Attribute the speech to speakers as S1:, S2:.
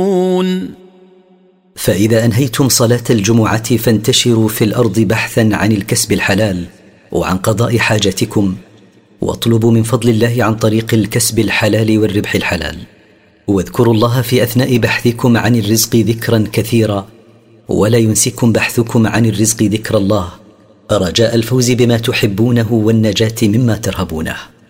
S1: فإذا أنهيتم صلاة الجمعة فانتشروا في الأرض بحثا عن الكسب الحلال وعن قضاء حاجتكم، واطلبوا من فضل الله عن طريق الكسب الحلال والربح الحلال، واذكروا الله في أثناء بحثكم عن الرزق ذكرا كثيرا، ولا ينسكم بحثكم عن الرزق ذكر الله، رجاء الفوز بما تحبونه والنجاة مما ترهبونه.